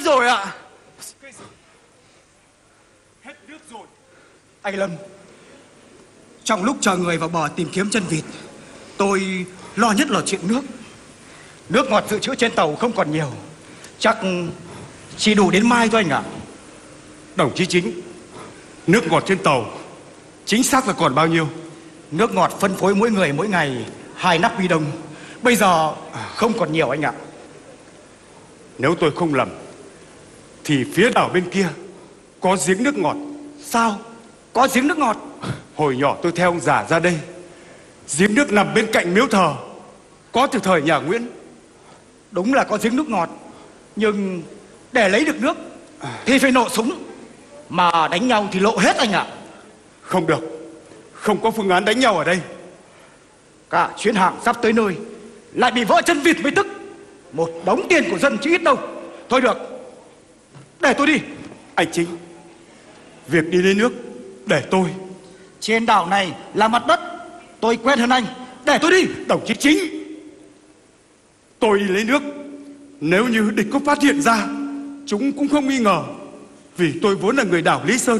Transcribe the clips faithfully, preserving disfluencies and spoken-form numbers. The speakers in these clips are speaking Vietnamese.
rồi ạ. Hết nước rồi. Anh Lâm, trong lúc chờ người vào bờ tìm kiếm chân vịt, tôi lo nhất là chuyện nước. Nước ngọt dự trữ trên tàu không còn nhiều, chắc chỉ đủ đến mai thôi anh ạ. Đồng chí Chính, nước ngọt trên tàu chính xác là còn bao nhiêu? Nước ngọt phân phối mỗi người mỗi ngày hai nắp bi đông, bây giờ không còn nhiều anh ạ. Nếu tôi không lầm thì phía đảo bên kia có giếng nước ngọt. Sao? Có giếng nước ngọt? Hồi nhỏ tôi theo ông già ra đây, giếng nước nằm bên cạnh miếu thờ, có từ thời nhà Nguyễn. Đúng là có giếng nước ngọt, nhưng để lấy được nước thì phải nổ súng, mà đánh nhau thì lộ hết anh ạ. Không được, không có phương án đánh nhau ở đây. Cả chuyến hàng sắp tới nơi lại bị vỡ chân vịt mới tức. Một đống tiền của dân chứ ít đâu. Thôi được, để tôi đi. Anh Chính, việc đi lấy nước để tôi. Trên đảo này là mặt đất, tôi quen hơn anh, để tôi đi. Đồng chí Chính, tôi đi lấy nước. Nếu như địch có phát hiện ra, chúng cũng không nghi ngờ, vì tôi vốn là người đảo Lý Sơn.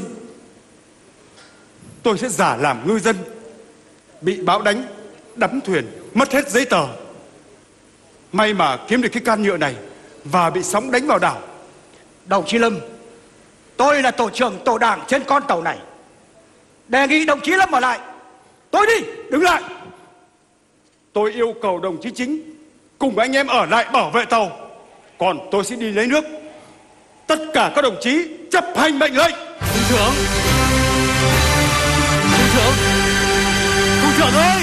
Tôi sẽ giả làm ngư dân, bị bão đánh, đắm thuyền, mất hết giấy tờ. May mà kiếm được cái can nhựa này và bị sóng đánh vào đảo. Đồng chí Lâm, tôi là tổ trưởng tổ đảng trên con tàu này, đề nghị đồng chí Lâm ở lại. Tôi đi. Đứng lại. Tôi yêu cầu đồng chí Chính cùng anh em ở lại bảo vệ tàu, còn tôi sẽ đi lấy nước. Tất cả các đồng chí chấp hành mệnh lệnh. Thủ trưởng, thủ trưởng, thủ trưởng ơi!